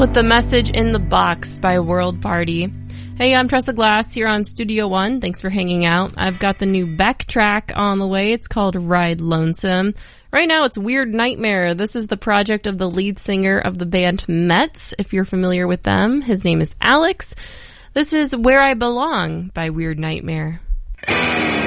with The Message in the Box by World Party. Hey, I'm Tressa Glass here on Studio One. Thanks for hanging out. I've got the new Beck track on the way. It's called Ride Lonesome. Right now it's Weird Nightmare. This is the project of the lead singer of the band Metz, if you're familiar with them. His name is Alex. This is Where I Belong by Weird Nightmare.